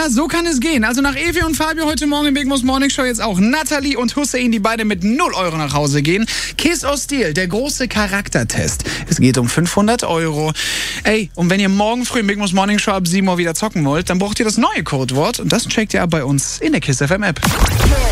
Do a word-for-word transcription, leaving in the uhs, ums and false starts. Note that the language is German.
Ja, so kann es gehen. Also nach Evi und Fabio heute Morgen im Big Boss Morning Show jetzt auch Nathalie und Hussein, die beide mit null Euro nach Hause gehen. Kiss or Steal, der große Charaktertest. Es geht um fünfhundert Euro. Ey, und wenn ihr morgen früh im Big Boss Morning Show ab sieben Uhr wieder zocken wollt, dann braucht ihr das neue Codewort und das checkt ihr ab bei uns in der Kiss F M App.